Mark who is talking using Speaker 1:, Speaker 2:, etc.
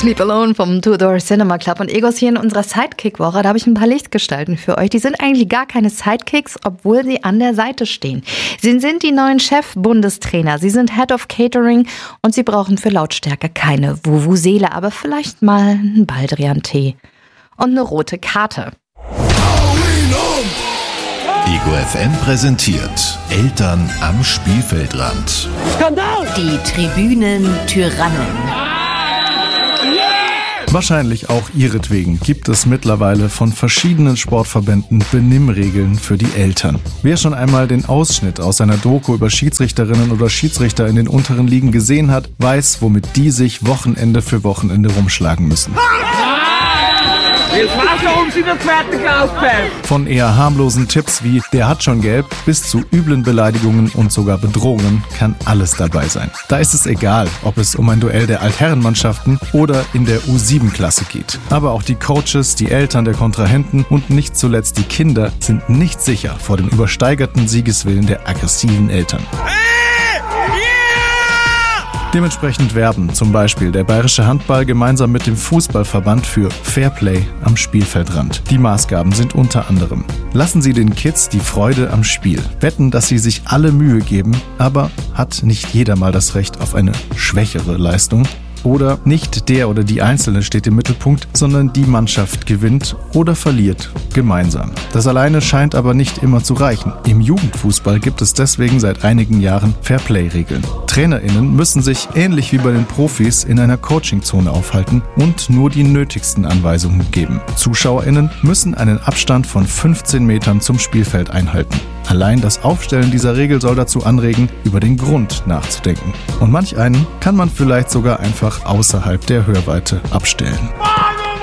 Speaker 1: Sleep Alone vom Two Door Cinema Club und Egos hier in unserer Sidekick-Woche. Da habe ich ein paar Lichtgestalten für euch. Die sind eigentlich gar keine Sidekicks, obwohl sie an der Seite stehen. Sie sind die neuen Chef-Bundestrainer. Sie sind Head of Catering und sie brauchen für Lautstärke keine Vuvuzela, aber vielleicht mal einen Baldrian-Tee und eine rote Karte.
Speaker 2: Ego FM präsentiert Eltern am Spielfeldrand.
Speaker 3: Skandal!
Speaker 4: Die Tribünen-Tyrannen.
Speaker 5: Wahrscheinlich auch ihretwegen gibt es mittlerweile von verschiedenen Sportverbänden Benimmregeln für die Eltern. Wer schon einmal den Ausschnitt aus einer Doku über Schiedsrichterinnen oder Schiedsrichter in den unteren Ligen gesehen hat, weiß, womit die sich Wochenende für Wochenende rumschlagen müssen.
Speaker 3: Jetzt war's ja um sie der zweite Klausfeld.
Speaker 5: Von eher harmlosen Tipps wie „der hat schon gelb“ bis zu üblen Beleidigungen und sogar Bedrohungen kann alles dabei sein. Da ist es egal, ob es um ein Duell der Altherrenmannschaften oder in der U7-Klasse geht. Aber auch die Coaches, die Eltern der Kontrahenten und nicht zuletzt die Kinder sind nicht sicher vor dem übersteigerten Siegeswillen der aggressiven Eltern. Dementsprechend werben zum Beispiel der Bayerische Handball gemeinsam mit dem Fußballverband für Fairplay am Spielfeldrand. Die Maßgaben sind unter anderem: Lassen Sie den Kids die Freude am Spiel. Wetten, dass sie sich alle Mühe geben, aber hat nicht jeder mal das Recht auf eine schwächere Leistung? Oder nicht der oder die Einzelne steht im Mittelpunkt, sondern die Mannschaft gewinnt oder verliert gemeinsam. Das alleine scheint aber nicht immer zu reichen. Im Jugendfußball gibt es deswegen seit einigen Jahren Fairplay-Regeln. TrainerInnen müssen sich ähnlich wie bei den Profis in einer Coachingzone aufhalten und nur die nötigsten Anweisungen geben. ZuschauerInnen müssen einen Abstand von 15 Metern zum Spielfeld einhalten. Allein das Aufstellen dieser Regel soll dazu anregen, über den Grund nachzudenken. Und manch einen kann man vielleicht sogar einfach außerhalb der Hörweite abstellen.